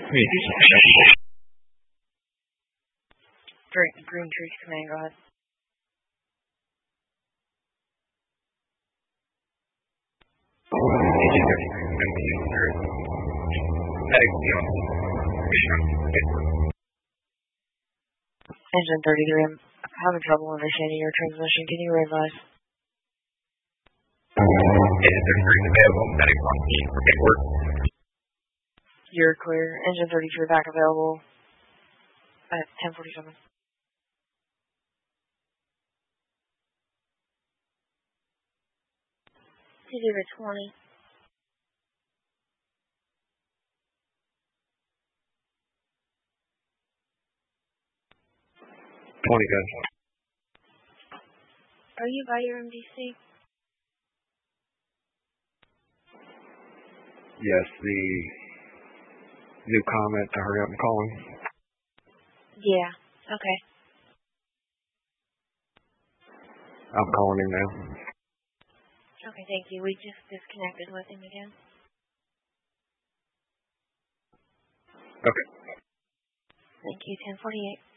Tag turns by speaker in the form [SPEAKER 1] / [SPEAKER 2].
[SPEAKER 1] Green Trees Command, go ahead. Engine 33, I'm having trouble understanding your transmission. Can you revise?
[SPEAKER 2] Engine 33 available. Medic 1
[SPEAKER 1] You're clear. Engine 33 back available at 10:47.
[SPEAKER 3] Receiver 20.
[SPEAKER 4] Good.
[SPEAKER 3] Are you by your MDC?
[SPEAKER 4] Yes, the new comment to hurry up and call him.
[SPEAKER 3] Yeah. Okay.
[SPEAKER 4] I'm calling him now.
[SPEAKER 3] Okay, thank you. We just disconnected with him again.
[SPEAKER 4] Okay.
[SPEAKER 3] Thank you, 1048.